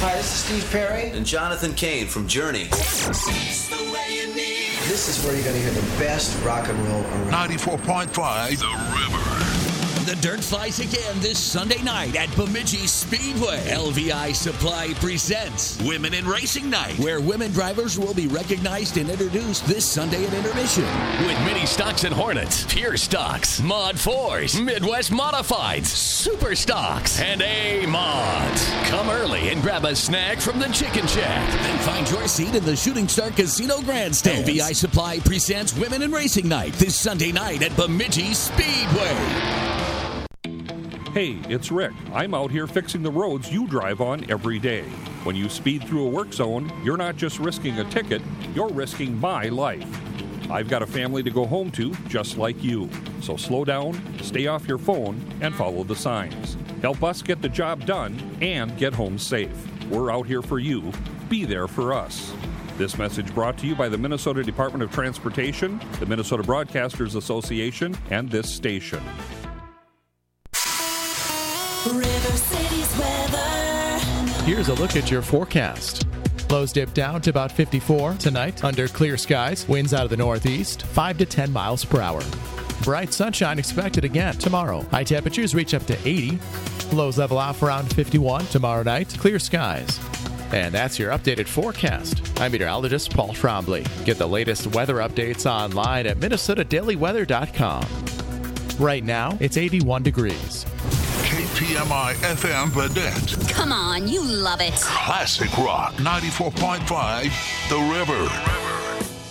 Hi, this is Steve Perry. And Jonathan Cain from Journey. This is where you're going to hear the best rock and roll around. 94.5 The River. The Dirt flies again this Sunday night at Bemidji Speedway. LVI Supply presents Women in Racing Night, where women drivers will be recognized and introduced this Sunday at intermission. With Mini Stocks and Hornets, Pure Stocks, Mod 4s, Midwest Modifieds, Super Stocks, and A-Mods. Come early and grab a snack from the Chicken Shack. Then find your seat in the Shooting Star Casino Grandstand. LVI Supply presents Women in Racing Night this Sunday night at Bemidji Speedway. Hey, it's Rick. I'm out here fixing the roads you drive on every day. When you speed through a work zone, you're not just risking a ticket, you're risking my life. I've got a family to go home to, just like you. So slow down, stay off your phone, and follow the signs. Help us get the job done and get home safe. We're out here for you. Be there for us. This message brought to you by the Minnesota Department of Transportation, the Minnesota Broadcasters Association, and this station. River City's weather. Here's a look at your forecast. Lows dip down to about 54 tonight under clear skies. Winds out of the northeast, 5 to 10 miles per hour. Bright sunshine expected again tomorrow. High temperatures reach up to 80. Lows level off around 51 tomorrow night. Clear skies. And that's your updated forecast. I'm meteorologist Paul Trombley. Get the latest weather updates online at minnesotadailyweather.com. Right now, it's 81 degrees. KTMI FM Vedette. Come on, you love it. Classic Rock 94.5 The River.